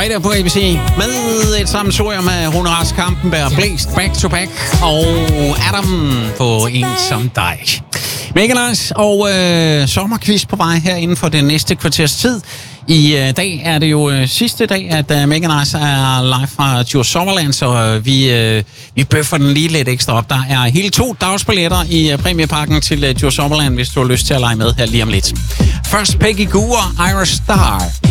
fredag på ABC med et sammensurium med Rune Rask, Kampenberg, Blæst, Back to Back og Adam på En som dig. Mega nice, og sommerquiz på vej her inden for den næste kvarters tid. I dag er det jo sidste dag, at Mega Nice er live fra Djurs Sommerland, så vi bøffer den lige lidt ekstra op. Der er hele 2 dagsbilletter i præmiepakken til Djurs Sommerland, hvis du har lyst til at lege med her lige om lidt. Først Peggy Gou og Ira Star.